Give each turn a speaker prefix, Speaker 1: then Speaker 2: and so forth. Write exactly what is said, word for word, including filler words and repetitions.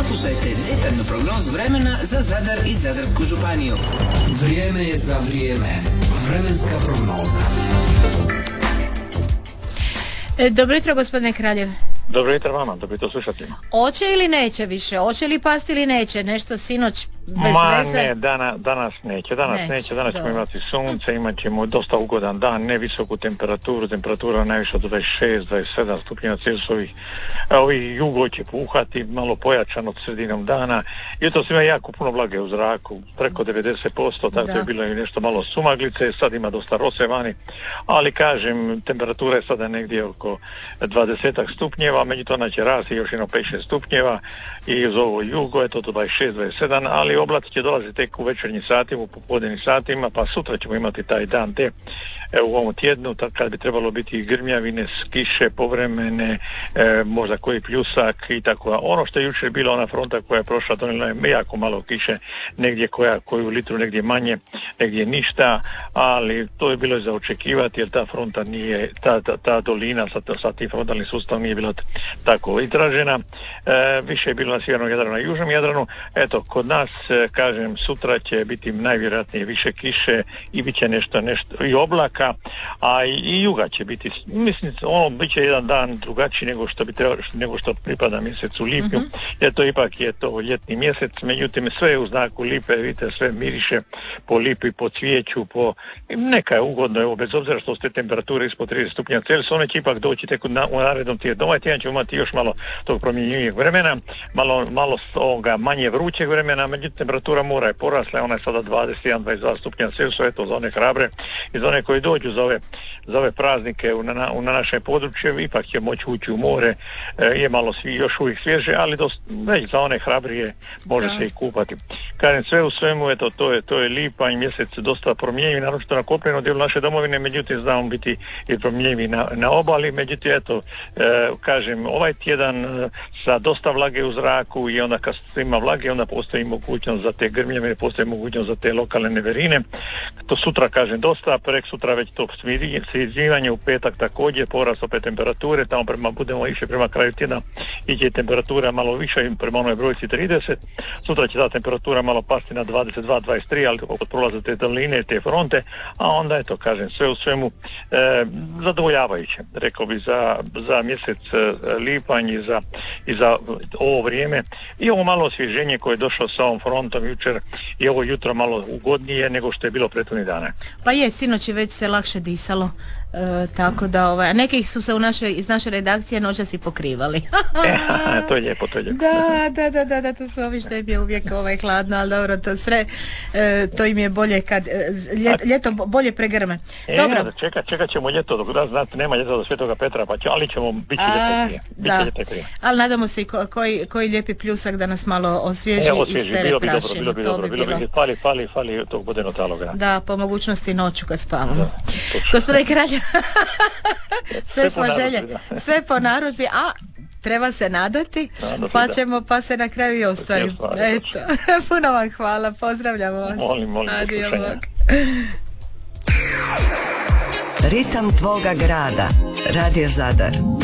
Speaker 1: Poslušajte detaljnu prognozu vremena za Zadar i Zadarsku županiju.
Speaker 2: Vrijeme je za vrijeme. Vremenska prognoza.
Speaker 3: E, dobro jutro, gospodine Kraljev.
Speaker 4: Dobro jutro vama, dobro jutro slušateljima.
Speaker 3: Hoće ili neće više? Hoće li pasti ili neće? Nešto sinoć bez
Speaker 4: Ma
Speaker 3: veze?
Speaker 4: ne, dana, danas neće, danas neće, neće danas ćemo imati sunce, imat ćemo dosta ugodan dan, ne visoku temperaturu, temperatura najviše od dvadeset šest do dvadeset sedam stupnjeva Celzijusovih, ovi jugo će puhati, malo pojačano od sredinom dana, i to ima jako puno vlage u zraku, preko devedeset posto, tako da je bilo i nešto malo sumaglice, sad ima dosta rose vani, ali kažem, temperatura je sada negdje oko dvadeset stupnjeva, međutim ona će rasti još jedno pet šest stupnjeva i uz ovo jugo je to do dvadeset šest dvadeset sedam, ali oblaci će dolaziti tek u večernjim satima, u popodnevnim satima, pa sutra ćemo imati taj dan te e, u ovom tjednu, kad bi trebalo biti grmjavine, kiše povremene, e, možda koji pljusak i tako. Ono što je jučer bila ona fronta koja je prošla, donijela je jako malo kiše, negdje koja, koju litru, negdje manje, negdje ništa, ali to je bilo za očekivati jer ta fronta nije, ta, ta, ta dolina sa, sa tim frontalnim sustavom nije bila tako izražena. E, više je bilo na sjevernom Jadranu, na južnom Jadranu. Eto, kod nas, e, kažem, sutra će biti najvjerojatnije više kiše i bit će nešto, nešto i oblaka, a i, i juga će biti, mislim, ono bit će jedan dan drugačiji nego što bi trebalo, nego što pripada mjesecu lipnju, mm-hmm. jer to ipak je to ljetni mjesec, međutim sve je u znaku lipe, vidite, sve miriše po lipi, po cvijeću, po neka je ugodno, evo, bez obzira što ste temperature ispod trideset stupnja Celzijusovih, one će ipak doći tek na, u narednom tjednu. Ovaj tjedan ćemo imati još malo tog promjenjivijeg vremena, malo, malo ovoga manje vrućeg vremena, međutim temperatura mora je porasla, ona je sada dvadeset jedan dvadeset dva stupnja Celzijusova, eto za one hrabre i za one koji dođu za ove, za ove praznike u, na, u na naše područje, ipak će moći ući u more, e, je malo svi, još uvijek svježe, ali dost, već za one hrabrije može da se i kupati. Kažem, sve u svemu, eto, to je, to je lipanj, mjesec dosta promjenjivi, naročito na kopnenom dijelu naše domovine, međutim znamo biti i promjenjivi na, na obali, međutim, eto, e, kažem, ovaj tjedan e, sa dosta vlage u zraku i onda kad ima vlage, onda postoji mogućnost za te grmljeve, postoji mogućnost za te lokalne neverine. To sutra, kažem, dosta, prek sutra već to smirivanje, u petak također, porast opet temperature, tamo prema, budemo išli prema kraju tjedna, iće temperatura malo više, prema onoj brojci trideset, sutra će ta temperatura malo pasti na dvadeset dva dvadeset tri, ali opet prolaze te doline, te fronte, a onda je to, kažem, sve u svemu e, zadovoljavajuće, rekao bi, za, za mjesec e, lipanj i za, i za ovo vrijeme i ovo malo osvježenje koje je došlo sa ovom frontom jučer i ovo jutro malo ugodnije nego što je bilo prethodnih dana.
Speaker 3: Pa je, sinoć je već se lakše disalo, e, tako da ovaj, a nekih su se u našoj, iz naše redakcije noćas i pokrivali.
Speaker 4: e, to je lijepo, to je lijepo.
Speaker 3: Da, da, da, da, da, to su ovi što im je uvijek ovaj hladno, ali dobro, to sve, e, to im je bolje kad, ljet, ljeto bolje pregrme.
Speaker 4: E,
Speaker 3: dobro.
Speaker 4: Da, čeka, čekat ćemo ljeto, dok da znate, nema ljeta do Svetoga Petra, pa će, ali ćemo biti ljeto prije.
Speaker 3: Da, ali nadamo se i ko, koji, koji lijepi pljusak da nas malo osvježi, e, osvježi i spere prašinu.
Speaker 4: Bilo bi dobro, bilo bi dobro, fali, fali, fali tog vodeno taloga.
Speaker 3: Da, po mogućnosti noću kad spavamo. Gospodine Kraljev, sve smo želje, sve po narudžbi, a treba se nadati, da, pa ćemo, pa se na kraju i ostvari. Eto, puno vam hvala, pozdravljamo vas.
Speaker 4: Molim, molim.
Speaker 3: Adio, bog.
Speaker 5: Ritam tvoga grada, Radio Zadar.